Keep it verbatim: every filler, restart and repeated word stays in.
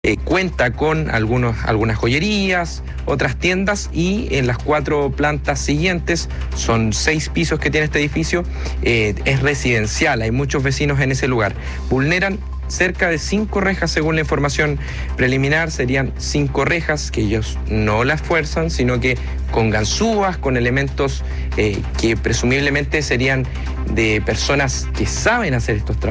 Eh, cuenta con algunos, algunas joyerías, otras tiendas, y en las cuatro plantas siguientes, son seis pisos que tiene este edificio, eh, es residencial, hay muchos vecinos en ese lugar. Vulneran cerca de cinco rejas, según la información preliminar. Serían cinco rejas que ellos no las fuerzan, sino que con ganzúas, con elementos eh, que presumiblemente serían de personas que saben hacer estos trabajos.